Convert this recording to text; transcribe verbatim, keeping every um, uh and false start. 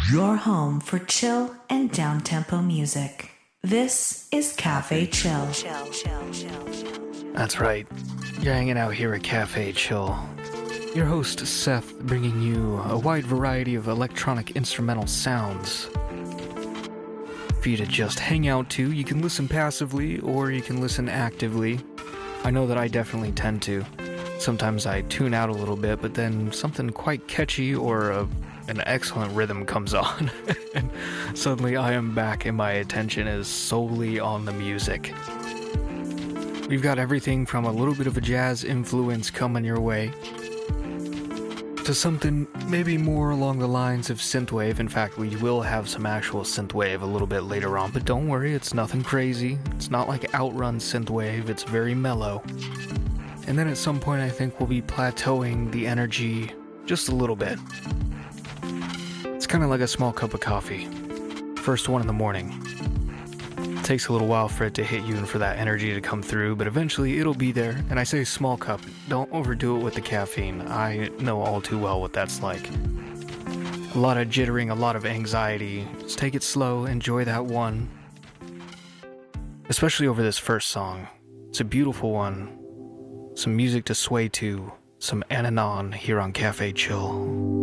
Your home for chill and down-tempo music. This is Cafe Chill. That's right. You're hanging out here at Cafe Chill. Your host, Seth, bringing you a wide variety of electronic instrumental sounds for you to just hang out to. You can listen passively, or you can listen actively. I know that I definitely tend to. Sometimes I tune out a little bit, but then something quite catchy or a, an excellent rhythm comes on, and suddenly I am back and my attention is solely on the music. We've got everything from a little bit of a jazz influence coming your way to something maybe more along the lines of synthwave. In fact, we will have some actual synthwave a little bit later on, but don't worry, it's nothing crazy. It's not like Outrun synthwave, it's very mellow. And then at some point I think we'll be plateauing the energy just a little bit. It's kind of like a small cup of coffee. First one in the morning. It takes a little while for it to hit you and for that energy to come through, but eventually it'll be there. And I say small cup, don't overdo it with the caffeine. I know all too well what that's like. A lot of jittering, a lot of anxiety. Just take it slow, enjoy that one. Especially over this first song. It's a beautiful one. Some music to sway to, some Ananon here on Cafe Chill.